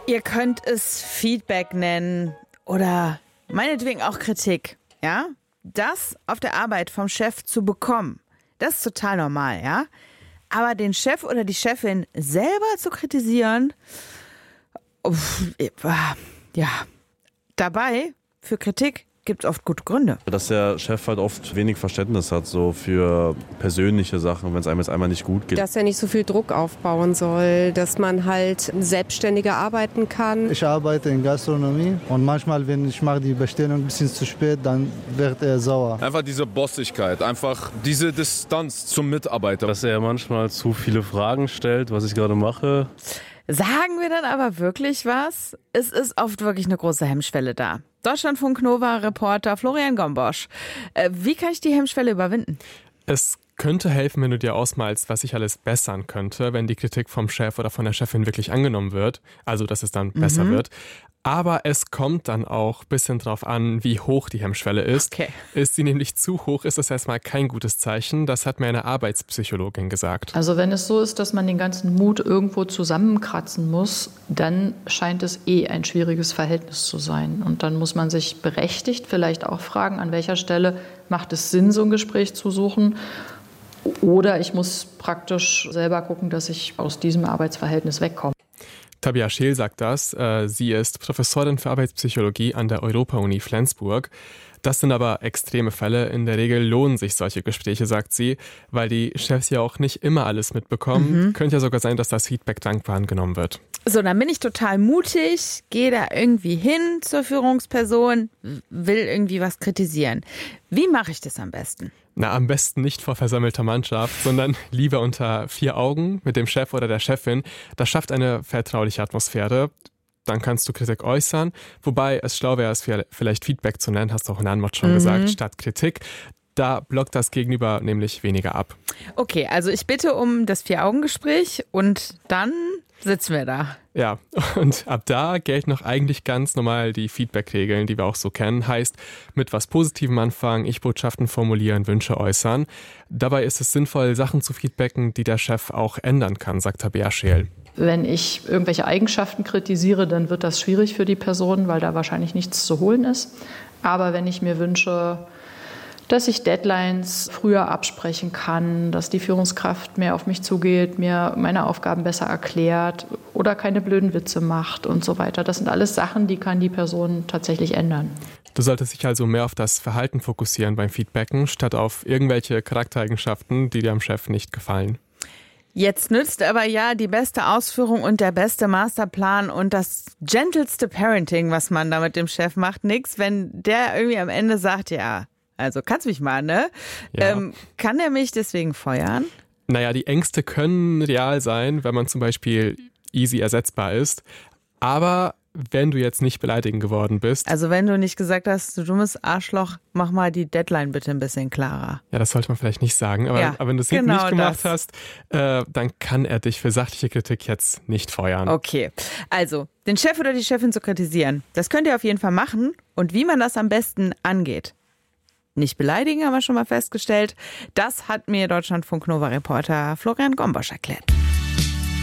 Ihr könnt es Feedback nennen oder meinetwegen auch Kritik, ja? Das auf der Arbeit vom Chef zu bekommen, das ist total normal, ja? Aber den Chef oder die Chefin selber zu kritisieren, ja, dabei für Kritik gibt es oft gute Gründe. Dass der Chef halt oft wenig Verständnis hat, so für persönliche Sachen, wenn es einem jetzt einmal nicht gut geht. Dass er nicht so viel Druck aufbauen soll, dass man halt selbstständiger arbeiten kann. Ich arbeite in Gastronomie und manchmal, wenn ich mache die Bestellung ein bisschen zu spät, dann wird er sauer. Einfach diese Bossigkeit, einfach diese Distanz zum Mitarbeiter. Dass er manchmal zu viele Fragen stellt, was ich gerade mache. Sagen wir dann aber wirklich was? Es ist oft wirklich eine große Hemmschwelle da. Deutschlandfunk-Nova-Reporter Florian Gombosch. Wie kann ich die Hemmschwelle überwinden? Es könnte helfen, wenn du dir ausmalst, was sich alles bessern könnte, wenn die Kritik vom Chef oder von der Chefin wirklich angenommen wird. Also, dass es dann besser wird. Aber es kommt dann auch ein bisschen drauf an, wie hoch die Hemmschwelle ist. Okay. Ist sie nämlich zu hoch, ist das erstmal kein gutes Zeichen. Das hat mir eine Arbeitspsychologin gesagt. Also wenn es so ist, dass man den ganzen Mut irgendwo zusammenkratzen muss, dann scheint es ein schwieriges Verhältnis zu sein. Und dann muss man sich berechtigt vielleicht auch fragen, an welcher Stelle macht es Sinn, so ein Gespräch zu suchen. Oder ich muss praktisch selber gucken, dass ich aus diesem Arbeitsverhältnis wegkomme. Tabea Scheel sagt das. Sie ist Professorin für Arbeitspsychologie an der Europa-Uni Flensburg. Das sind aber extreme Fälle. In der Regel lohnen sich solche Gespräche, sagt sie, weil die Chefs ja auch nicht immer alles mitbekommen. Könnte ja sogar sein, dass das Feedback dankbar angenommen wird. So, dann bin ich total mutig, gehe da irgendwie hin zur Führungsperson, will irgendwie was kritisieren. Wie mache ich das am besten? Na, am besten nicht vor versammelter Mannschaft, sondern lieber unter 4 Augen mit dem Chef oder der Chefin. Das schafft eine vertrauliche Atmosphäre. Dann kannst du Kritik äußern, wobei es schlau wäre, es vielleicht Feedback zu nennen, hast du auch in der Antwort schon gesagt, statt Kritik. Da blockt das Gegenüber nämlich weniger ab. Okay, also ich bitte um das 4-Augen-Gespräch und dann sitzen wir da. Ja, und ab da gelten noch eigentlich ganz normal die Feedback-Regeln, die wir auch so kennen. Heißt, mit was Positivem anfangen, Ich-Botschaften formulieren, Wünsche äußern. Dabei ist es sinnvoll, Sachen zu feedbacken, die der Chef auch ändern kann, sagt Tabea Scheel. Wenn ich irgendwelche Eigenschaften kritisiere, dann wird das schwierig für die Person, weil da wahrscheinlich nichts zu holen ist. Aber wenn ich mir wünsche, dass ich Deadlines früher absprechen kann, dass die Führungskraft mehr auf mich zugeht, mir meine Aufgaben besser erklärt oder keine blöden Witze macht und so weiter. Das sind alles Sachen, die kann die Person tatsächlich ändern. Du solltest dich also mehr auf das Verhalten fokussieren beim Feedbacken, statt auf irgendwelche Charaktereigenschaften, die dir am Chef nicht gefallen. Jetzt nützt aber ja die beste Ausführung und der beste Masterplan und das gentleste Parenting, was man da mit dem Chef macht, nix, wenn der irgendwie am Ende sagt, ja, also kannst mich mal, ne? Ja. Kann der mich deswegen feuern? Naja, die Ängste können real sein, wenn man zum Beispiel easy ersetzbar ist. Aber wenn du jetzt nicht beleidigend geworden bist. Also wenn du nicht gesagt hast, du dummes Arschloch, mach mal die Deadline bitte ein bisschen klarer. Ja, das sollte man vielleicht nicht sagen. Aber, ja, aber wenn du es genau nicht gemacht hast, dann kann er dich für sachliche Kritik jetzt nicht feuern. Okay, also den Chef oder die Chefin zu kritisieren, das könnt ihr auf jeden Fall machen. Und wie man das am besten angeht. Nicht beleidigen, haben wir schon mal festgestellt. Das hat mir Deutschlandfunk-Nova-Reporter Florian Gombosch erklärt.